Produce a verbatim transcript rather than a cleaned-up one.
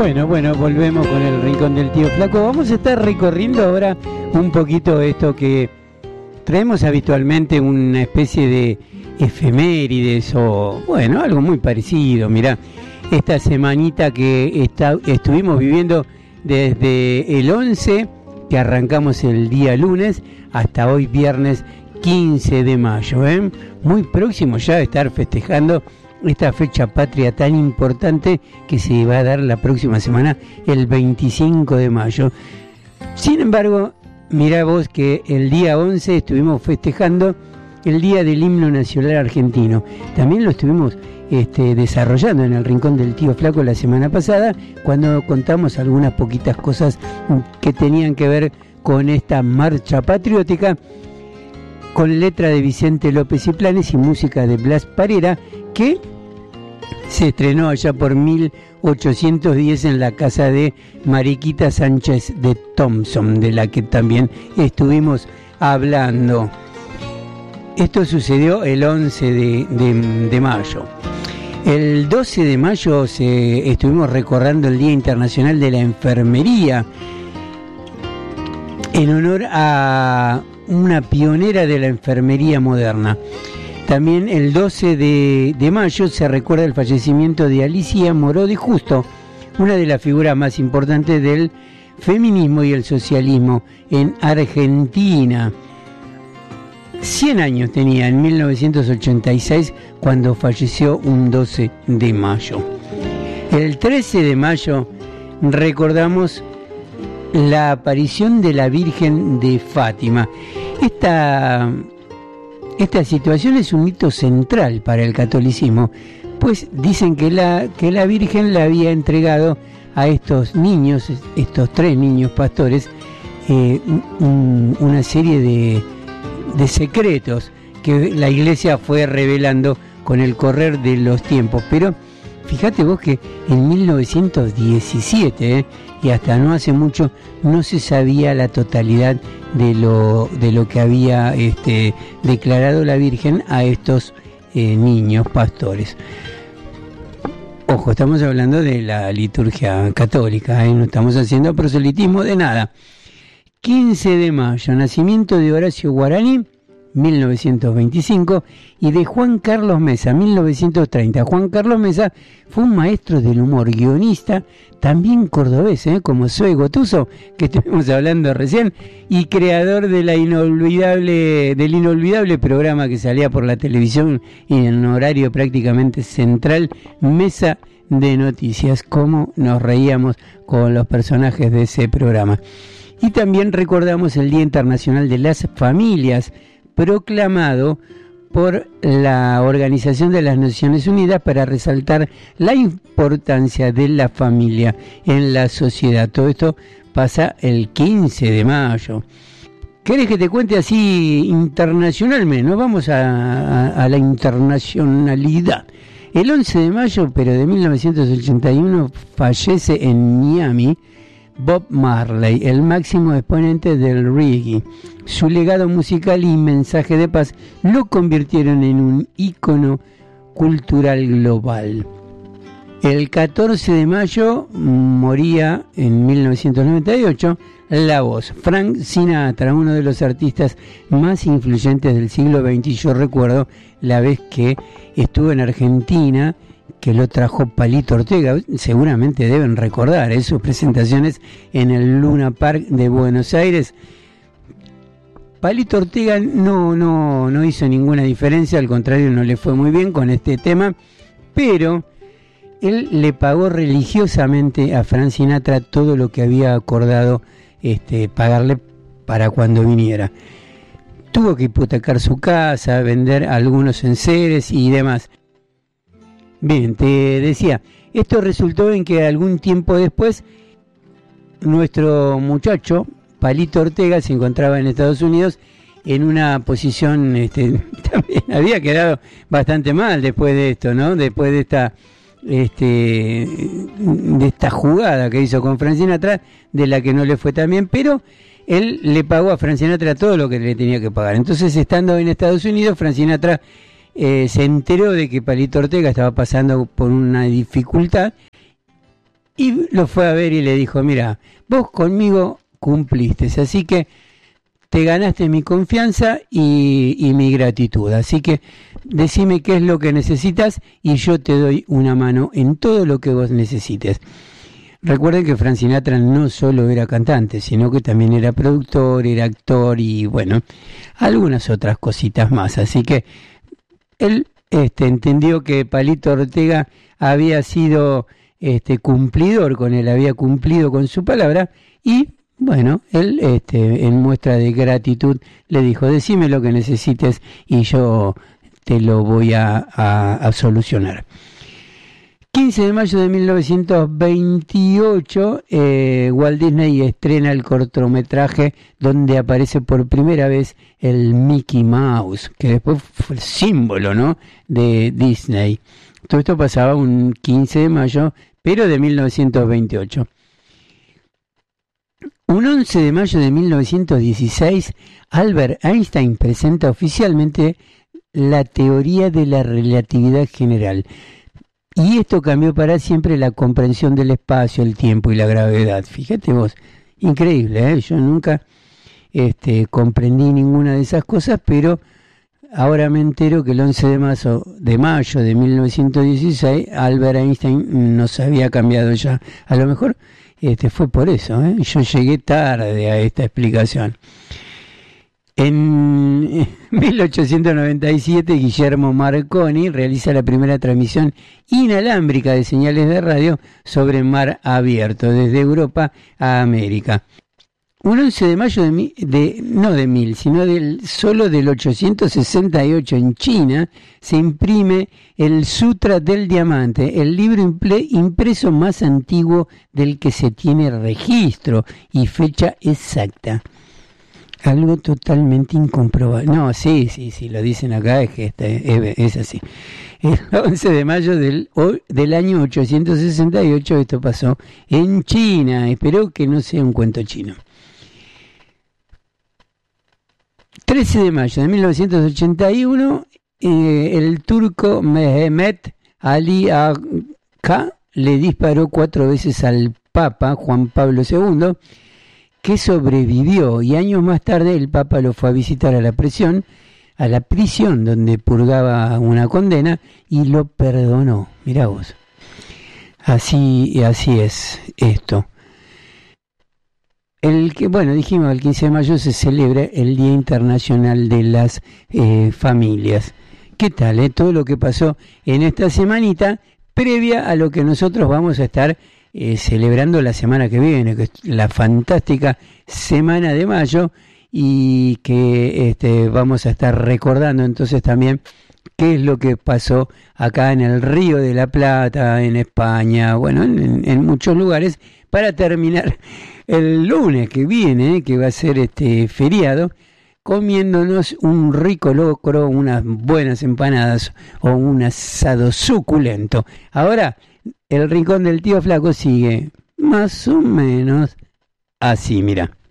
Bueno, bueno, volvemos con el Rincón del Tío Flaco. Vamos a estar recorriendo ahora un poquito esto que traemos habitualmente, una especie de efemérides o, bueno, algo muy parecido. Mirá, esta semanita que está, estuvimos viviendo desde el once, que arrancamos el día lunes, hasta hoy viernes quince de mayo, ¿eh? Muy próximo ya de estar festejando esta fecha patria tan importante que se va a dar la próxima semana, el veinticinco de mayo. Sin embargo, mirá vos que el día once estuvimos festejando el Día del Himno Nacional Argentino. También lo estuvimos este, desarrollando en el Rincón del Tío Flaco la semana pasada, cuando contamos algunas poquitas cosas que tenían que ver con esta marcha patriótica, con letra de Vicente López y Planes y música de Blas Parera, que se estrenó allá por mil ochocientos diez en la casa de Mariquita Sánchez de Thompson, de la que también estuvimos hablando. Esto sucedió el once de, de, de mayo. El doce de mayo se, estuvimos recordando el Día Internacional de la Enfermería, en honor a una pionera de la enfermería moderna. También el doce de, de mayo se recuerda el fallecimiento de Alicia Moró de Justo, una de las figuras más importantes del feminismo y el socialismo en Argentina. cien años tenía en mil novecientos ochenta y seis cuando falleció un doce de mayo. El trece de mayo recordamos la aparición de la Virgen de Fátima. Esta, esta situación es un hito central para el catolicismo, pues dicen que la, que la Virgen le había entregado a estos niños, estos tres niños pastores, eh, un, una serie de, de secretos que la Iglesia fue revelando con el correr de los tiempos. Pero fíjate vos que en mil novecientos diecisiete, eh, y hasta no hace mucho, no se sabía la totalidad de lo, de lo que había este, declarado la Virgen a estos eh, niños pastores. Ojo, estamos hablando de la liturgia católica, ¿eh? No estamos haciendo proselitismo de nada. quince de mayo, nacimiento de Horacio Guarani, mil novecientos veinticinco, y de Juan Carlos Mesa, mil novecientos treinta. Juan Carlos Mesa fue un maestro del humor, guionista, también cordobés, ¿eh? como Zoe Gotuso, que estuvimos hablando recién, y creador de la inolvidable, del inolvidable programa que salía por la televisión y en horario prácticamente central, Mesa de Noticias. Cómo nos reíamos con los personajes de ese programa. Y también recordamos el Día Internacional de las Familias, proclamado por la Organización de las Naciones Unidas para resaltar la importancia de la familia en la sociedad. Todo esto pasa el quince de mayo. ¿Querés que te cuente así internacionalmente? ¿No? Vamos a, a, a la internacionalidad. El once de mayo, pero de mil novecientos ochenta y uno, fallece en Miami Bob Marley, el máximo exponente del reggae. Su legado musical y mensaje de paz lo convirtieron en un ícono cultural global. El catorce de mayo moría en mil novecientos noventa y ocho la voz Frank Sinatra, uno de los artistas más influyentes del siglo veinte. Y yo recuerdo la vez que estuvo en Argentina, que lo trajo Palito Ortega. Seguramente deben recordar ¿eh? sus presentaciones en el Luna Park de Buenos Aires. Palito Ortega no, no, no hizo ninguna diferencia, al contrario, no le fue muy bien con este tema, pero él le pagó religiosamente a Frank Sinatra todo lo que había acordado este, pagarle para cuando viniera. Tuvo que hipotecar su casa, vender algunos enseres y demás. Bien, te decía, esto resultó en que algún tiempo después nuestro muchacho Palito Ortega se encontraba en Estados Unidos en una posición, este, también había quedado bastante mal después de esto, ¿no? Después de esta, este, de esta jugada que hizo con Frank Sinatra, de la que no le fue tan bien, pero él le pagó a Frank Sinatra todo lo que le tenía que pagar. Entonces, estando en Estados Unidos, Frank Sinatra Eh, se enteró de que Palito Ortega estaba pasando por una dificultad y lo fue a ver y le dijo, mira, vos conmigo cumpliste, así que te ganaste mi confianza y, y mi gratitud, así que decime qué es lo que necesitas y yo te doy una mano en todo lo que vos necesites. Recuerden que Frank Sinatra no solo era cantante, sino que también era productor, era actor y bueno, algunas otras cositas más. Así que él este, entendió que Palito Ortega había sido este, cumplidor con él, había cumplido con su palabra y bueno, él este, en muestra de gratitud le dijo, decime lo que necesites y yo te lo voy a, a, a solucionar. quince de mayo de mil novecientos veintiocho, eh, Walt Disney estrena el cortometraje donde aparece por primera vez el Mickey Mouse, que después fue el símbolo, ¿no?, de Disney. Todo esto pasaba un quince de mayo, pero de mil novecientos veintiocho. Un once de mayo de mil novecientos dieciséis, Albert Einstein presenta oficialmente la teoría de la relatividad general. Y esto cambió para siempre la comprensión del espacio, el tiempo y la gravedad. Fíjate vos, increíble, ¿eh? Yo nunca este, comprendí ninguna de esas cosas, pero ahora me entero que el once de mayo de, mayo de mil novecientos dieciséis, Albert Einstein nos había cambiado ya. A lo mejor este, fue por eso, ¿eh? Yo llegué tarde a esta explicación. En mil ochocientos noventa y siete, Guillermo Marconi realiza la primera transmisión inalámbrica de señales de radio sobre mar abierto, desde Europa a América. Un once de mayo de, mi, de no de mil, sino del, solo del ochocientos sesenta y ocho en China, se imprime el Sutra del Diamante, el libro imple, impreso más antiguo del que se tiene registro y fecha exacta. Algo totalmente incomprobable. No, sí, sí, sí, lo dicen acá, es que este, es, es así. El once de mayo del, del año ochocientos sesenta y ocho esto pasó en China. Espero que no sea un cuento chino. trece de mayo de mil novecientos ochenta y uno, eh, el turco Mehmet Ali Agha le disparó cuatro veces al Papa Juan Pablo segundo, que sobrevivió, y años más tarde el Papa lo fue a visitar a la prisión, a la prisión donde purgaba una condena y lo perdonó. Mirá vos. Así, así es esto. El que, bueno, dijimos, el quince de mayo se celebra el Día Internacional de las eh, Familias. ¿Qué tal, eh? Todo lo que pasó en esta semanita previa a lo que nosotros vamos a estar eh, celebrando la semana que viene, que es la fantástica Semana de Mayo, y que este, vamos a estar recordando entonces también qué es lo que pasó acá en el Río de la Plata, en España, bueno, en, en muchos lugares, para terminar el lunes que viene, que va a ser este feriado, comiéndonos un rico locro, unas buenas empanadas o un asado suculento. Ahora, el rincón del tío Flaco sigue más o menos así, mira.